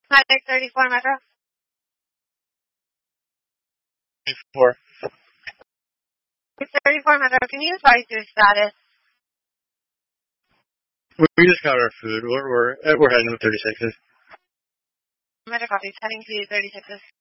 Hi, 34 Metro. 34. 34 Metro, can you advise your status? We just got our food. We're heading to 36s. Metro copies, heading to 36s.